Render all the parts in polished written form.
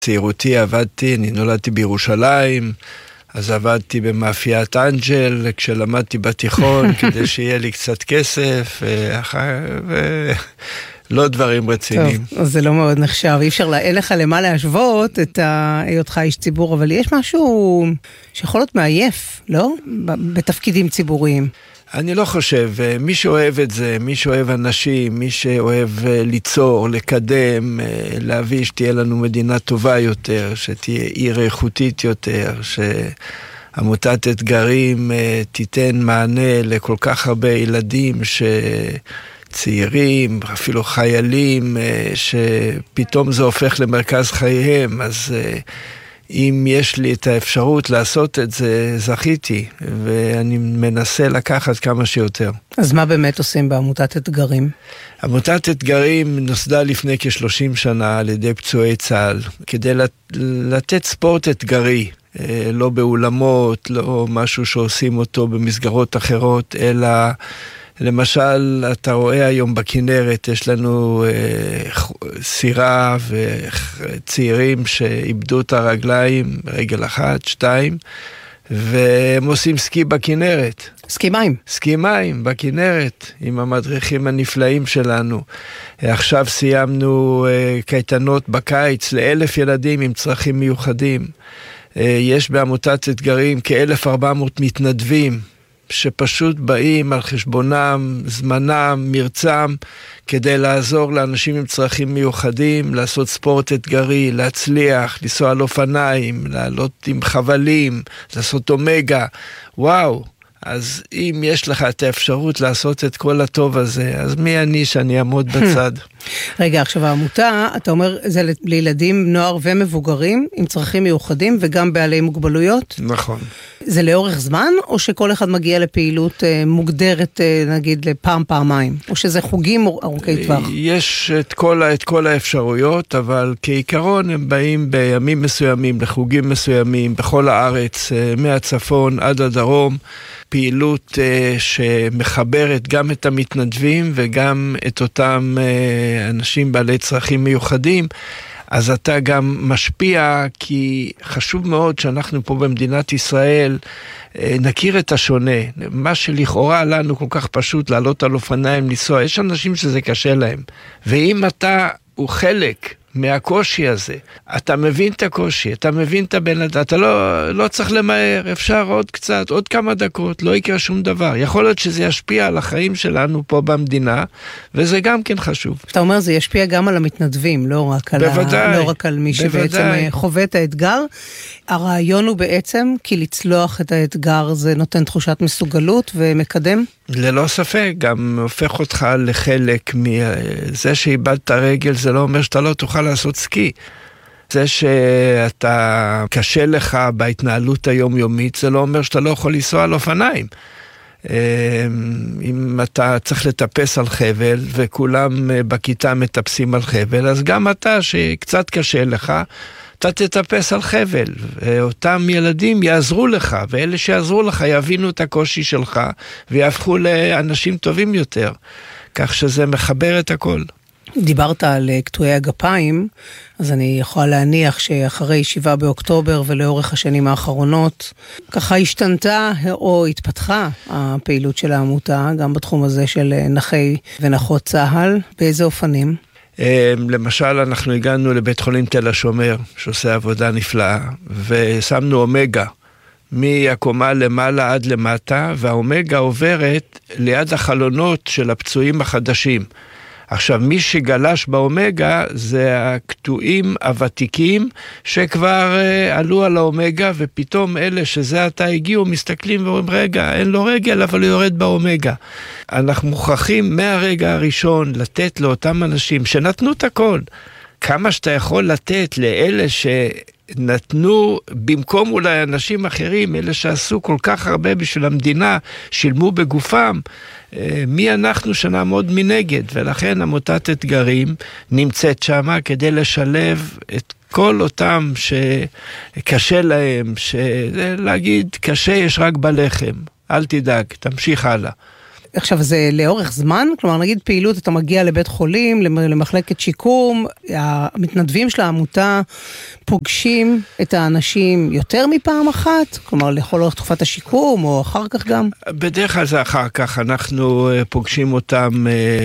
צעירותי עבדתי, אני נולדתי בירושלים, אז עבדתי במאפיית אנג'ל, כשלמדתי בתיכון, כדי שיהיה לי קצת כסף, ולא דברים רציניים. טוב, אז זה לא מאוד נחשב, אי אפשר, אין לך למה להשוות את היותך איש ציבור, אבל יש משהו שיכול להיות מעייף, לא? בתפקידים ציבוריים. אני לא חושב, מי שאוהב את זה, מי שאוהב אנשים, מי שאוהב ליצור, לקדם, להביא שתהיה לנו מדינה טובה יותר, שתהיה עיר איכותית יותר, שעמותת אתגרים תיתן מענה לכל כך הרבה ילדים צעירים, אפילו חיילים, שפתאום זה הופך למרכז חייהם, אז אם יש לי את האפשרות לעשות את זה, זכיתי, ואני מנסה לקחת כמה שיותר. אז מה באמת עושים בעמותת אתגרים? עמותת אתגרים נוסדה לפני כ-30 שנה על ידי פצועי צה"ל, כדי לתת ספורט אתגרי, לא באולמות, לא משהו שעושים אותו במסגרות אחרות, אלא למשל, אתה רואה היום בכנרת, יש לנו סירה וצעירים שאיבדו את הרגליים, רגל אחת, 2, והם עושים סקי בכנרת. סקי מים. סקי מים בכנרת, עם המדריכים הנפלאים שלנו. עכשיו סיימנו קייטנות בקיץ ל1,000 ילדים עם צרכים מיוחדים. יש בעמותת אתגרים כ1,400 מתנדבים, שפשוט באים על חשבונם, זמנם, מרצם, כדי לעזור לאנשים עם צרכים מיוחדים, לעשות ספורט אתגרי, להצליח, לנסוע על אופניים, לעלות עם חבלים, לעשות אומגה. וואו, אז אם יש לך את האפשרות לעשות את כל הטוב הזה, אז מי אני שאני אעמוד בצד? רגע, עכשיו העמותה, אתה אומר, זה לילדים, נוער ומבוגרים, עם צרכים מיוחדים, וגם בעלי מוגבלויות? נכון. זה לאורך זמן, או שכל אחד מגיע לפעילות מוגדרת, נגיד, לפעם, פעמיים? או שזה חוגים ארוכי טווח? יש את כל האפשרויות, אבל כעיקרון הם באים בימים מסוימים, לחוגים מסוימים, בכל הארץ, מהצפון עד הדרום, פעילות שמחברת גם את המתנדבים וגם את אותם אנשים בעלי צרכים מיוחדים, אז אתה גם משפיע, כי חשוב מאוד שאנחנו פה במדינת ישראל נכיר את השונה. מה שלכאורה לנו כל כך פשוט לעלות על אופניים, לנסוע, יש אנשים שזה קשה להם. ואם אתה הוא חלק מהקושי הזה, אתה מבין את הקושי, אתה מבין את הבן אדם, אתה לא צריך למהר, אפשר עוד קצת, עוד כמה דקות, לא יקרה שום דבר. יכול להיות שזה ישפיע על החיים שלנו פה במדינה, וזה גם כן חשוב. אתה אומר, זה ישפיע גם על המתנדבים, לא רק על מי שבעצם חווה את האתגר. הרעיון הוא בעצם, כי לצלוח את האתגר זה נותן תחושת מסוגלות ומקדם? ללא ספק, גם הופך אותך לחלק מזה שאיבדת רגל, זה לא אומר שאתה לא תוכל לעשות סקי. זה שאתה קשה לך בהתנהלות היומיומית, זה לא אומר שאתה לא יכול לנסוע על אופניים. אם אתה צריך לטפס על חבל, וכולם בכיתה מטפסים על חבל, אז גם אתה שקצת קשה לך, אתה תטפס על חבל, ואותם ילדים יעזרו לך, ואלה שיעזרו לך יבינו את הקושי שלך, ויהפכו לאנשים טובים יותר, כך שזה מחבר את הכל. דיברת על קטועי הגפיים, אז אני יכולה להניח שאחרי 7 באוקטובר ולאורך השנים האחרונות, ככה השתנתה או התפתחה הפעילות של העמותה, גם בתחום הזה של נכי ונכות צה"ל. באיזה אופנים? למשל, אנחנו הגענו לבית חולים תל השומר, שעושה עבודה נפלאה, ושמנו אומגה מהקומה למעלה עד למטה, והאומגה עוברת ליד החלונות של הפצועים החדשים. עכשיו, מי שגלש באומגה זה הקטועים הוותיקים שכבר עלו על האומגה, ופתאום אלה שזה עתה הגיעו מסתכלים ואומרים, רגע, אין לו רגל, אבל הוא יורד באומגה. אנחנו מוכרחים מהרגע הראשון לתת לאותם אנשים שנתנו את הכל. כמה שאתה יכול לתת לאלה שנתנו במקום אולי אנשים אחרים, אלה שעשו כל כך הרבה בשביל המדינה, שילמו בגופם, מי אנחנו שנעמוד מנגד? ולכן עמותת אתגרים נמצאת שם כדי לשלב את כל אותם שקשה להם, להגיד קשה יש רק בלחם, אל תדאג, תמשיך הלאה. עכשיו, זה לאורך זמן? כלומר, נגיד פעילות, אתה מגיע לבית חולים, למחלקת שיקום, המתנדבים של העמותה פוגשים את האנשים יותר מפעם אחת? כלומר, לכל אורך תקופת השיקום, או אחר כך גם? בדרך כלל זה אחר כך, אנחנו פוגשים אותם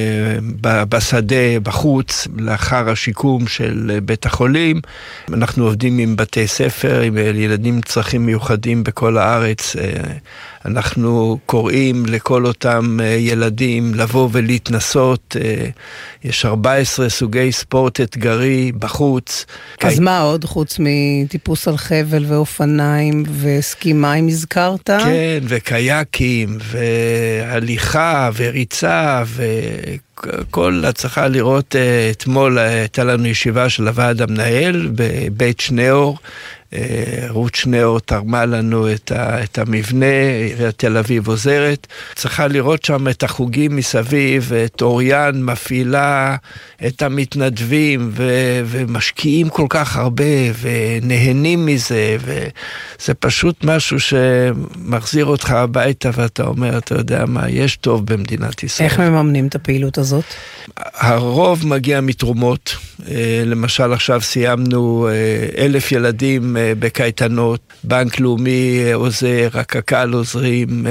בשדה, בחוץ, לאחר השיקום של בית החולים. אנחנו עובדים עם בתי ספר, עם ילדים צרכים מיוחדים בכל הארץ. אנחנו קוראים לכל אותם ילדים לבוא ולהתנסות. יש 14 סוגי ספורט אתגרי בחוץ. אז מה עוד חוץ מטיפוס על חבל ואופניים וסקי מים הזכרת? כן, וקייקים והליכה וריצה וכל הצלחה לראות. אתמול הייתה לנו ישיבה של הוועד המנהל בבית שניאור. רות שניאור תרמה לנו את המבנה, עיריית תל אביב עוזרת. צריכה לראות שם את החוגים מסביב, את אוריאן מפעילה, את המתנדבים, ומשקיעים כל כך הרבה, ונהנים מזה, וזה פשוט משהו שמחזיר אותך הביתה, ואתה אומר, אתה יודע מה, יש טוב במדינת ישראל. איך מממנים את הפעילות הזאת? הרוב מגיע מתרומות. למשל עכשיו סיימנו 1,000 ילדים בקייטנות, בנק לאומי עוזר, הקק"ל עוזרים,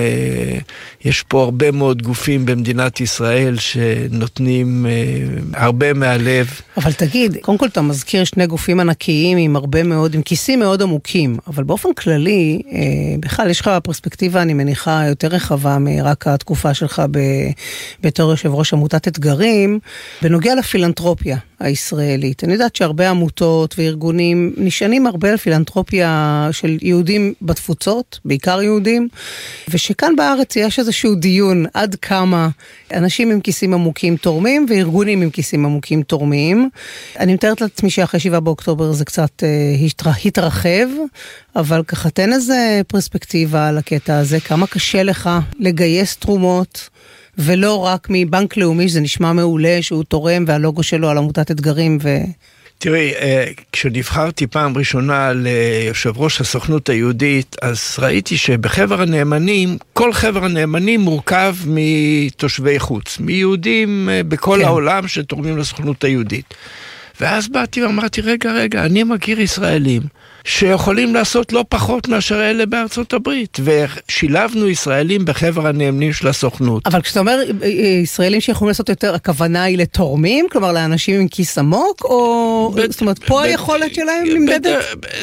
יש פה הרבה מאוד גופים במדינת ישראל שנותנים הרבה מהלב. אבל תגיד, קודם כל אתה מזכיר שני גופים ענקיים עם הרבה מאוד, עם כיסים מאוד עמוקים, אבל באופן כללי, בכלל יש לך פרספקטיבה, אני מניחה, יותר רחבה מרק התקופה שלך בתור יושב ראש עמותת אתגרים, בנוגע לפילנתרופיה הישראלית. אני יודעת שהרבה עמותות וארגונים נשענים הרבה על פילנתרופיה של יהודים בתפוצות, בעיקר יהודים, ושכאן בארץ יש איזשהו דיון עד כמה אנשים עם כיסים עמוקים תורמים, וארגונים עם כיסים עמוקים תורמים. אני מתארת לעצמי שאחרי 7 באוקטובר זה קצת התרחב, אבל ככה תן איזה פרספקטיבה על הקטע הזה, כמה קשה לך לגייס תרומות, ולא רק מבנק לאומי, שזה נשמע מעולה, שהוא תורם, והלוגו שלו על עמותת אתגרים תראי, כשנבחרתי פעם ראשונה ליושב ראש הסוכנות היהודית, אז ראיתי שבחבר הנאמנים, כל חבר הנאמנים מורכב מתושבי חוץ, מיהודים בכל העולם שתורמים לסוכנות היהודית. ואז באתי ואמרתי, רגע, אני מכיר ישראלים שיכולים לעשות לא פחות מאשר אלה בארצות הברית, ושילבנו ישראלים בחבר הנאמנים של הסוכנות. אבל כשאתה אומר ישראלים שיכולים לעשות יותר, הכוונה היא לתורמים? כלומר לאנשים עם כיס עמוק? או זאת אומרת, פה היכולת שלהם נמדדת?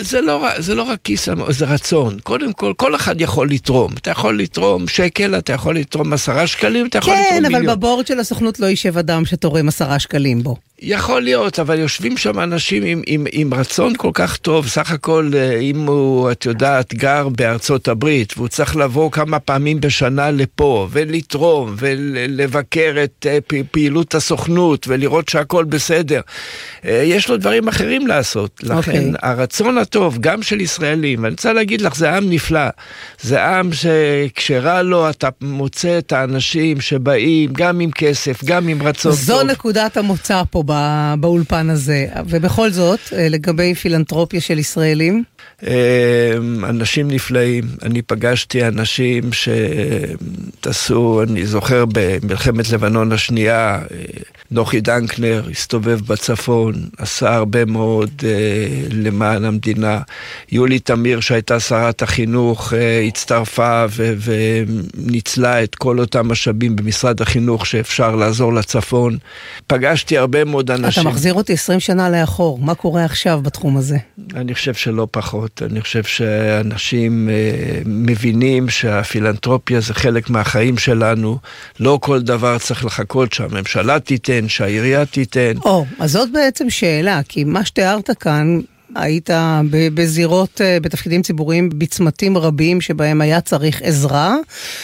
זה לא רק כיס עמוק, זה רצון. קודם כל אחד יכול לתרום. אתה יכול לתרום שקל, אתה יכול לתרום 10 שקלים, אתה יכול לתרום מיליון. כן, אבל בבורד של הסוכנות לא יישב אדם שתורם 10 שקלים בו. יכול להיות, אבל יושבים שם אנשים עם רצון כל כך טוב. סך הכל, אם הוא, את יודעת, גר בארצות הברית, והוא צריך לבוא כמה פעמים בשנה לפה, ולתרום, ולבקר את פעילות הסוכנות, ולראות שהכל בסדר. יש לו דברים אחרים לעשות. לכן, הרצון הטוב, גם של ישראלים, אני רוצה להגיד לך, זה עם נפלא. זה עם שכשרע לו, אתה מוצא את האנשים שבאים, גם עם כסף, גם עם רצון טוב. זו נקודת המוצא פה באולפן הזה. ובכל זאת, לגבי פילנתרופיה של ישראלים? אנשים נפלאים. אני פגשתי אנשים שתעשו, אני זוכר במלחמת לבנון השנייה, נוחי דנקנר הסתובב בצפון, עשה הרבה מאוד למען המדינה. יולי תמיר שהייתה שרת החינוך הצטרפה וניצלה את כל אותם משאבים במשרד החינוך שאפשר לעזור לצפון. פגשתי הרבה מאוד אנשים. אתה מחזיר אותי 20 שנה לאחור, מה קורה עכשיו בתחום הזה? אני חושב שלא פחות, אני חושב שאנשים מבינים שהפילנתרופיה זה חלק מהחיים שלנו, לא כל דבר צריך לחכות שהממשלה תיתן, שהעירייה תיתן. אז זאת בעצם שאלה, כי מה שתיארת כאן, היית בזירות, בתפקידים ציבוריים, בצמתים רבים שבהם היה צריך עזרה,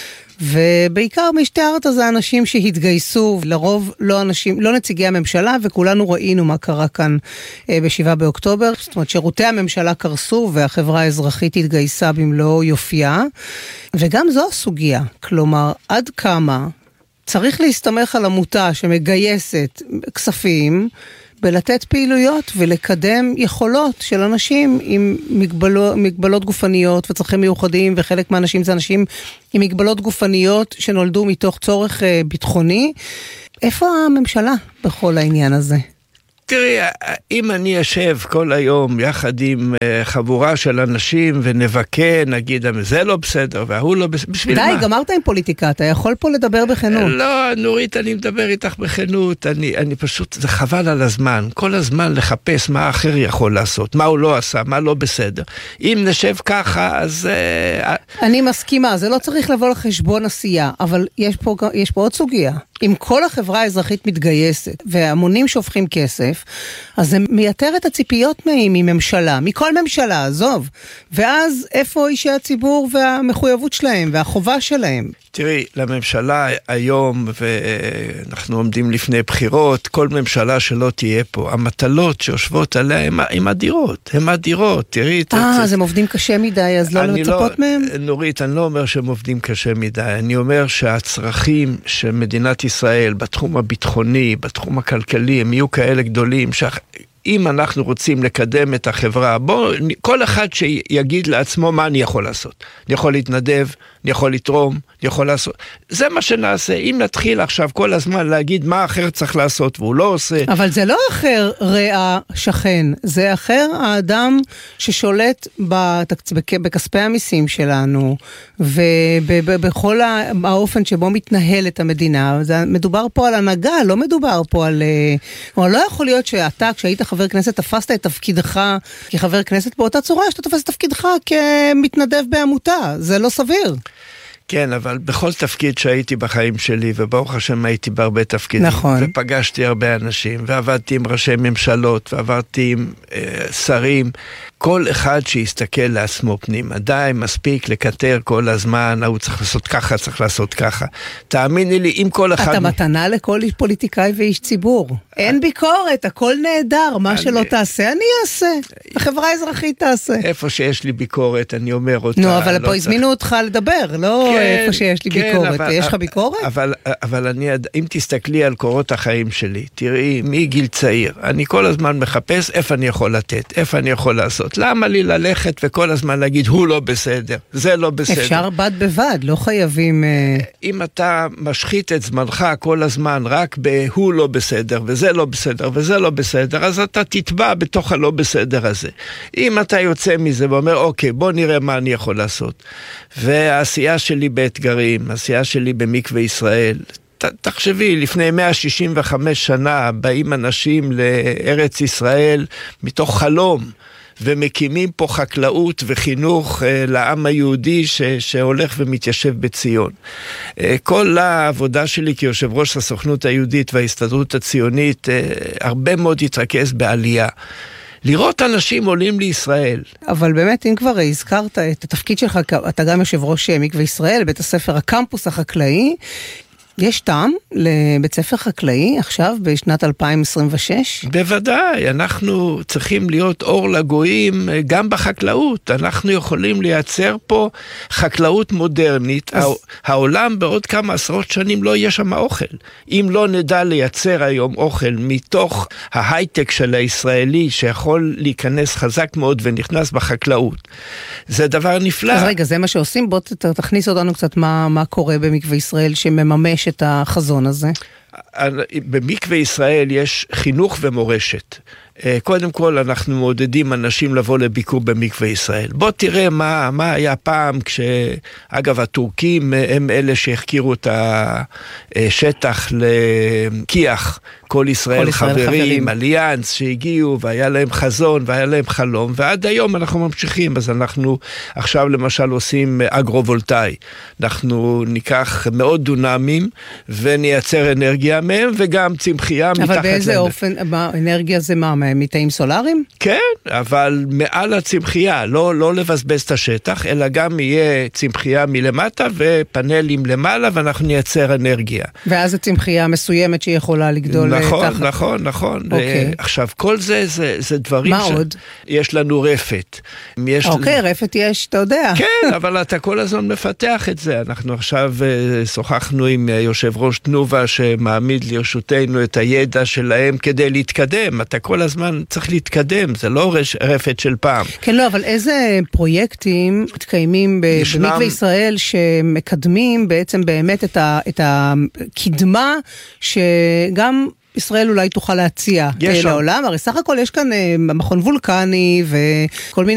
ובעיקר מי שתיארת זה אנשים שהתגייסו, לרוב לא נציגי הממשלה, וכולנו ראינו מה קרה כאן ב7 באוקטובר, זאת אומרת שירותי הממשלה קרסו והחברה האזרחית התגייסה במלוא יופייה, וגם זו הסוגיה, כלומר עד כמה צריך להסתמך על עמותה שמגייסת כספים, בלתת פעילויות ולקדם יכולות של אנשים עם מגבלות גופניות וצרכים מיוחדים, וחלק מהאנשים זה אנשים עם מגבלות גופניות שנולדו מתוך צורך ביטחוני. איפה הממשלה בכל העניין הזה? תראי, אם אני יושב כל היום יחד עם חבורה של אנשים ונבכה, נגיד, זה לא בסדר והוא לא בסדר, בשביל מה? די, גמרת עם פוליטיקה, אתה יכול פה לדבר בכנות. לא, נורית, אני מדבר איתך בכנות, אני פשוט, זה חבל על הזמן, כל הזמן לחפש מה האחר יכול לעשות, מה הוא לא עשה, מה לא בסדר. אם נשב ככה, אז... אני מסכימה, זה לא צריך לבוא לחשבון עשייה, אבל יש פה עוד סוגיה. אם כל החברה האזרחית מתגייסת, והמונים שופכים כסף, אז זה מייתר את הציפיות מממשלה, מכל ממשלה, עזוב. ואז איפה אישי הציבור והמחויבות שלהם, והחובה שלהם? תראי, לממשלה היום, ואנחנו עומדים לפני בחירות, כל ממשלה שלא תהיה פה, המטלות שיושבות עליה הם אדירות, הם אדירות, תראי. אז הם עובדים קשה מדי, אז לא לצפות מהם? נורית, אני לא אומר שהם עובדים קשה מדי, אני אומר שהצרכים של מדינת ישראל, בתחום הביטחוני, בתחום הכלכלי, הם יהיו כאלה גדולים, אם אנחנו רוצים לקדם את החברה, בוא, כל אחד שיגיד לעצמו מה אני יכול לעשות. אני יכול להתנדב, אני יכול לתרום, אני יכול לעשות. זה מה שנעשה. אם נתחיל עכשיו כל הזמן להגיד מה אחר צריך לעשות, והוא לא עושה. אבל זה לא אחר רע שכן, זה אחר האדם ששולט בכספי המיסים שלנו, ובכל האופן שבו מתנהלת המדינה. מדובר פה על הנהגה, לא מדובר פה על... אבל לא יכול להיות שאתה, כשהיית חבר כנסת, תפסת את תפקידך כחבר כנסת באותה צורה, שאתה תפס את תפקידך כמתנדב בעמותה. זה לא סביר. כן, אבל בכל תפקיד שהייתי בחיים שלי, וברוך השם הייתי בהרבה תפקידים, נכון. ופגשתי הרבה אנשים, ועבדתי עם ראשי ממשלות, ועברתי עם שרים, כל אחד שיסתכל לעצמו פנים, עדיין מספיק לקטר כל הזמן, הוא צריך לעשות ככה, צריך לעשות ככה. תאמיני לי, אם כל אחד... אתה מתנה לכל איש פוליטיקאי ואיש ציבור. אין ביקורת, הכל נהדר, מה שלא תעשה, אני אעשה. החברה האזרחית תעשה. איפה שיש לי ביקורת, אני אומר אותה. נו, אבל פה הזמינו אותך לדבר, לא איפה שיש לי ביקורת. יש לך ביקורת? אבל אם תסתכלי על קורות החיים שלי, תראי, מגיל צעיר, אני כל הזמן מחפש איפה אני יכול לתת, איפה אני יכול לעשות. למה לי ללכת וכל הזמן להגיד, הוא לא בסדר, זה לא בסדר. אפשר בד בבד, לא חייבים... אם אתה משחית את זמנך כל הזמן רק הוא לא בסדר, וזה לא בסדר, וזה לא בסדר, אז אתה תטבע בתוך הלא בסדר הזה. אם אתה יוצא מזה ואומר, אוקיי, בוא נראה מה אני יכול לעשות. והעשייה שלי באתגרים, העשייה שלי במקווה ישראל, תחשבי, לפני 165 שנה באים אנשים לארץ ישראל מתוך חלום, ומקימים פה חקלאות וחינוך לעם היהודי שהולך ומתיישב בציון. כל העבודה שלי כיושב ראש הסוכנות היהודית וההסתדרות הציונית, הרבה מאוד התרכז בעלייה. לראות אנשים עולים לישראל. אבל באמת, אם כבר הזכרת את התפקיד שלך, אתה גם יושב ראש מקווה ישראל, בית הספר הקמפוס החקלאי, יש טעם לבית ספר חקלאי עכשיו בשנת 2026? בוודאי, אנחנו צריכים להיות אור לגויים גם בחקלאות. אנחנו יכולים לייצר פה חקלאות מודרנית. העולם בעוד כמה עשרות שנים לא יהיה שם אוכל. אם לא נדע לייצר היום אוכל מתוך ההייטק של הישראלי שיכול להיכנס חזק מאוד ונכנס בחקלאות. זה דבר נפלא. אז רגע, זה מה שעושים? בוא תכניס אותנו קצת מה קורה במקווה ישראל שמממש את החזון הזה. במקווה ישראל יש חינוך ומורשת. קודם כל אנחנו מעודדים אנשים לבוא לביקור במקווה ישראל. בוא תראה מה היה פעם אגב הטורקים הם אלה שהחקירו את השטח לכיח, כל ישראל חברים, אליאנס שהגיעו והיה להם חזון והיה להם חלום, ועד היום אנחנו ממשיכים. אז אנחנו עכשיו למשל עושים אגרו-וולטאי. אנחנו ניקח מאות דונמים ונייצר אנרגיה מהם וגם צמחייה מתחת להם. אבל באיזה אופן, אנרגיה זה מה? מתאים סולאריים? כן, אבל מעל הצמחייה, לא לבזבז את השטח, אלא גם יהיה צמחייה מלמטה ופאנלים למעלה, ואנחנו נייצר אנרגיה. ואז הצמחייה מסוימת שהיא יכולה לגדול תחת. נכון. אוקיי. עכשיו, כל זה דברים מה עוד? יש לנו רפת. אוקיי, רפת יש, אתה יודע. כן, אבל אתה כל הזמן מפתח את זה. אנחנו עכשיו שוחחנו עם יושב ראש תנובה שמעמיד לרשותנו את הידע שלהם כדי להתקדם. אתה כל הזמן צריך להתקדם, זה לא רפת של פעם. כן, לא, אבל איזה פרויקטים מתקיימים במקווה ישראל שמקדמים בעצם באמת את הקדמה שגם ישראל אולי תוכל להציע לעולם? הרי סך הכל יש כאן מכון וולקני וכל מיני